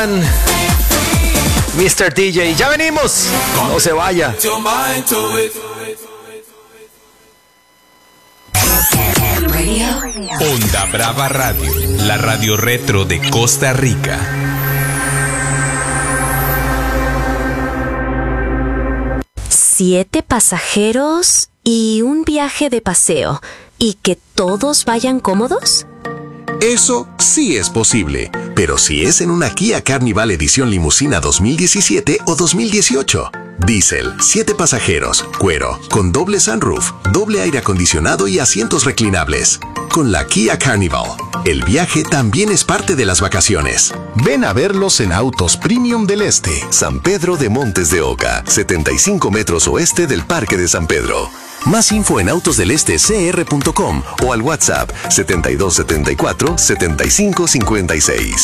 Duran, Mr. DJ. Ya venimos, no se vaya. Onda Brava Radio, la radio retro de Costa Rica. Siete pasajeros y un viaje de paseo. ¿Y que todos vayan cómodos? Eso sí es posible, pero si es en una Kia Carnival Edición Limusina 2017 o 2018. Diesel, 7 pasajeros, cuero, con doble sunroof, doble aire acondicionado y asientos reclinables. Con la Kia Carnival, el viaje también es parte de las vacaciones. Ven a verlos en Autos Premium del Este. San Pedro de Montes de Oca, 75 metros oeste del Parque de San Pedro. Más info en autosdelestecr.com o al WhatsApp 7274-7556.